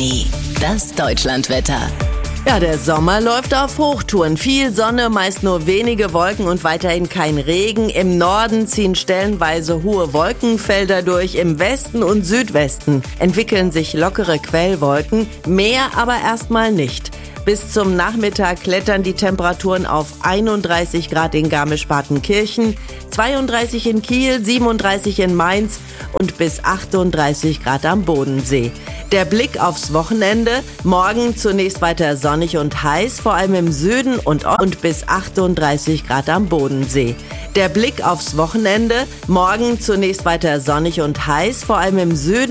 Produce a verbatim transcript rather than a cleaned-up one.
Toni, das Deutschlandwetter. Ja, der Sommer läuft auf Hochtouren. Viel Sonne, meist nur wenige Wolken und weiterhin kein Regen. Im Norden ziehen stellenweise hohe Wolkenfelder durch. Im Westen und Südwesten entwickeln sich lockere Quellwolken, mehr aber erstmal nicht. Bis zum Nachmittag klettern die Temperaturen auf einunddreißig Grad in Garmisch-Partenkirchen, zweiunddreißig in Kiel, siebenunddreißig in Mainz und bis achtunddreißig Grad am Bodensee. Der Blick aufs Wochenende: morgen zunächst weiter sonnig und heiß, vor allem im Süden und, und bis achtunddreißig Grad am Bodensee. Der Blick aufs Wochenende: morgen zunächst weiter sonnig und heiß, vor allem im Süden